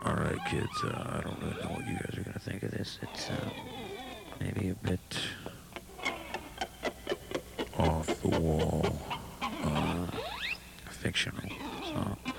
All right, kids. I don't really know what you guys are gonna think of this. It's maybe a bit off the wall, fictional. So